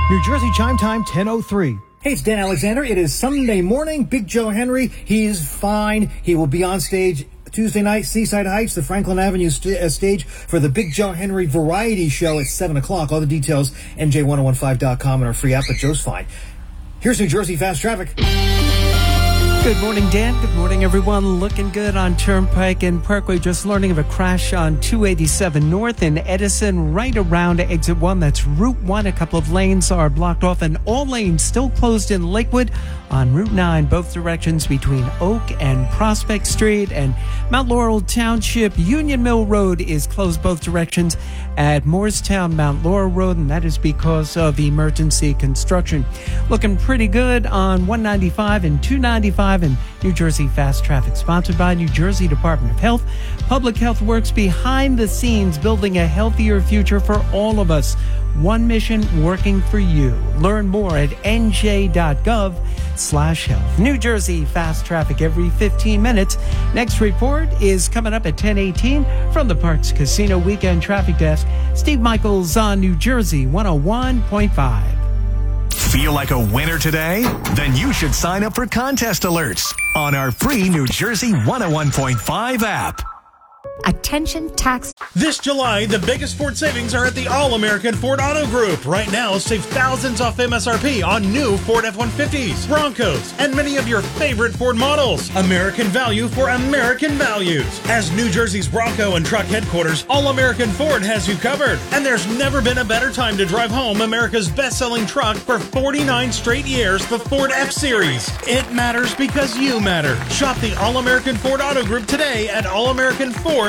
New Jersey Chime Time 10:03. Hey, it's Dan Alexander. It is Sunday morning. Big Joe Henry, he is fine. He will be on stage Tuesday night, Seaside Heights, the Franklin Avenue stage for the Big Joe Henry Variety Show at 7 o'clock. All the details, NJ1015.com and our free app, but Joe's fine. Here's New Jersey Fast Traffic. Good morning, Dan. Good morning, everyone. Looking good on Turnpike and Parkway. Just learning of a crash on 287 North in Edison, right around exit 1. That's Route 1. A couple of lanes are blocked off, and all lanes still closed in Lakewood on Route 9, both directions between Oak and Prospect Street. And Mount Laurel Township Union Mill Road is closed both directions at Moorestown Mount Laurel Road, and that is because of emergency construction. Looking pretty good on 195 and 295 and New Jersey Fast Traffic, sponsored by New Jersey Department of Health. Public Health works behind the scenes, building a healthier future for all of us. One mission working for you. Learn more at nj.gov/health. New Jersey Fast Traffic every 15 minutes. Next report is coming up at 10:18 from the Parks Casino Weekend Traffic Desk. Steve Michaels on New Jersey 101.5. Feel like a winner today? Then you should sign up for contest alerts on our free New Jersey 101.5 app. Attention tax. This July, the biggest Ford savings are at the All-American Ford Auto Group. Right now, save thousands off MSRP on new Ford F-150s, Broncos, and many of your favorite Ford models. American value for American values. As New Jersey's Bronco and truck headquarters, All-American Ford has you covered. And there's never been a better time to drive home America's best-selling truck for 49 straight years, the Ford F-Series. It matters because you matter. Shop the All-American Ford Auto Group today at allamericanford.net.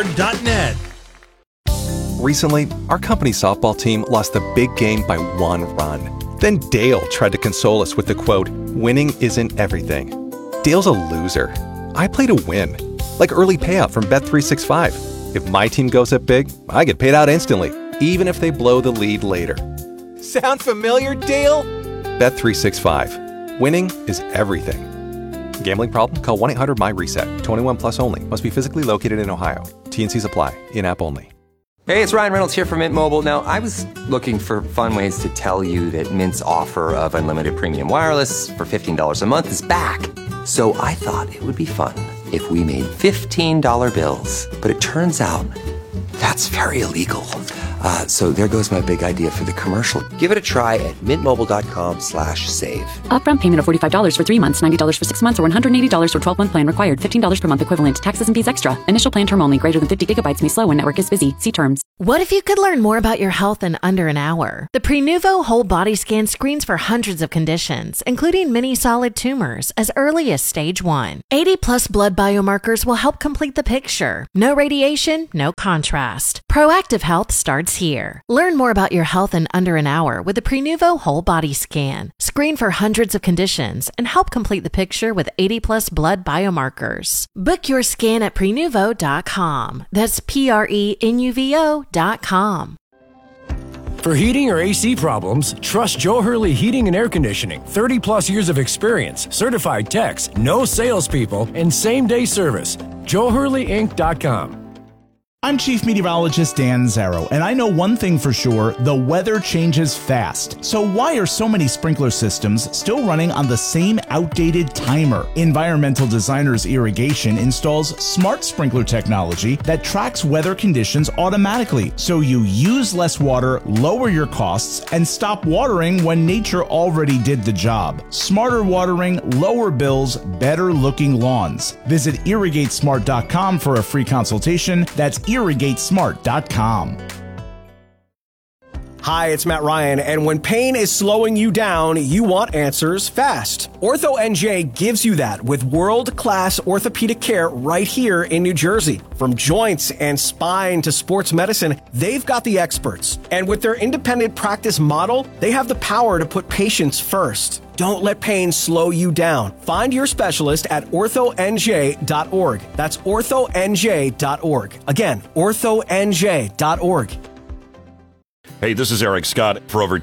Recently, our company softball team lost the big game by 1 run. Then Dale tried to console us with the quote, "Winning isn't everything." Dale's a loser. I play to win, like early payout from Bet365. If my team goes up big, I get paid out instantly, even if they blow the lead later. Sound familiar, Dale? Bet365. Winning is everything. Gambling problem? Call 1-800-MY-RESET. 21 plus only. Must be physically located in Ohio. T&Cs apply. In-app only. Hey, it's Ryan Reynolds here from Mint Mobile. Now, I was looking for fun ways to tell you that Mint's offer of unlimited premium wireless for $15 a month is back. So I thought it would be fun if we made $15 bills. But it turns out that's very illegal. So there goes my big idea for the commercial. Give it a try at mintmobile.com/save. Upfront payment of $45 for 3 months, $90 for 6 months, or $180 for 12-month plan required. $15 per month equivalent. Taxes and fees extra. Initial plan term only. Greater than 50 gigabytes may slow when network is busy. See terms. What if you could learn more about your health in under an hour? The Prenuvo Whole Body Scan screens for hundreds of conditions, including many solid tumors, as early as stage 1. 80-plus blood biomarkers will help complete the picture. No radiation, no contrast. Proactive health starts here. Learn more about your health in under an hour with the Prenuvo Whole Body Scan. Screen for hundreds of conditions and help complete the picture with 80-plus blood biomarkers. Book your scan at Prenuvo.com. That's Prenuvo.com. For heating or AC problems, trust Joe Hurley Heating and Air Conditioning. 30-plus years of experience, certified techs, no salespeople, and same-day service. JoeHurleyInc.com. I'm Chief Meteorologist Dan Zarrow, and I know one thing for sure, the weather changes fast. So why are so many sprinkler systems still running on the same outdated timer? Environmental Designers Irrigation installs smart sprinkler technology that tracks weather conditions automatically, so you use less water, lower your costs, and stop watering when nature already did the job. Smarter watering, lower bills, better looking lawns. Visit irrigatesmart.com for a free consultation. That's irrigatesmart.com. Hi, it's Matt Ryan, and when pain is slowing you down, you want answers fast. OrthoNJ gives you that with world-class orthopedic care right here in New Jersey. From joints and spine to sports medicine, they've got the experts. And with their independent practice model, they have the power to put patients first. Don't let pain slow you down. Find your specialist at orthonj.org. That's orthonj.org. Again, orthonj.org. Hey, this is Eric Scott. For over 2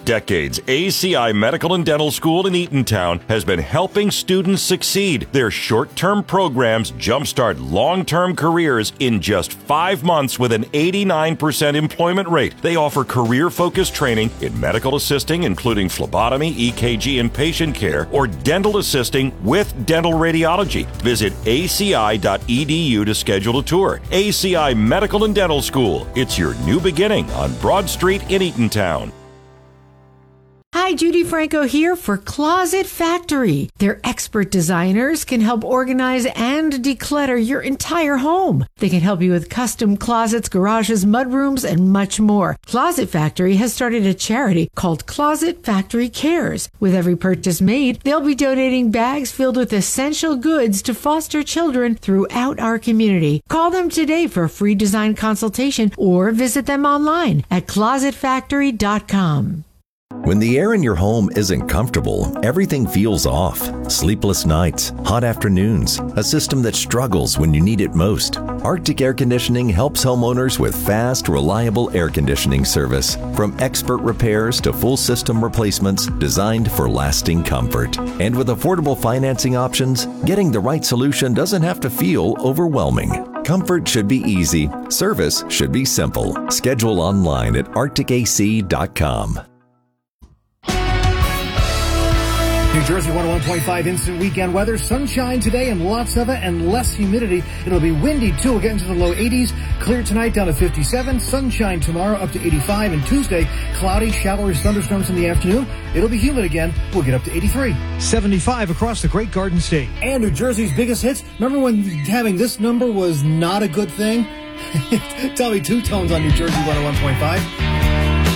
decades, ACI Medical and Dental School in Eatontown has been helping students succeed. Their short-term programs jumpstart long-term careers in just 5 months with an 89% employment rate. They offer career-focused training in medical assisting, including phlebotomy, EKG, and patient care, or dental assisting with dental radiology. Visit aci.edu to schedule a tour. ACI Medical and Dental School. It's your new beginning on Broad Street in Eatontown. Hi, Judy Franco here for Closet Factory. Their expert designers can help organize and declutter your entire home. They can help you with custom closets, garages, mudrooms, and much more. Closet Factory has started a charity called Closet Factory Cares. With every purchase made, they'll be donating bags filled with essential goods to foster children throughout our community. Call them today for a free design consultation or visit them online at closetfactory.com. When the air in your home isn't comfortable, everything feels off. Sleepless nights, hot afternoons, a system that struggles when you need it most. Arctic Air Conditioning helps homeowners with fast, reliable air conditioning service. From expert repairs to full system replacements designed for lasting comfort. And with affordable financing options, getting the right solution doesn't have to feel overwhelming. Comfort should be easy. Service should be simple. Schedule online at arcticac.com. New Jersey 101.5 instant weekend weather. Sunshine today and lots of it and less humidity. It'll be windy too. We'll get into the low 80s. Clear tonight down to 57. Sunshine tomorrow up to 85. And Tuesday, cloudy, showers, thunderstorms in the afternoon. It'll be humid again. We'll get up to 83. 75 across the Great Garden State. And New Jersey's biggest hits. Remember when having this number was not a good thing? Tell me two tones on New Jersey 101.5.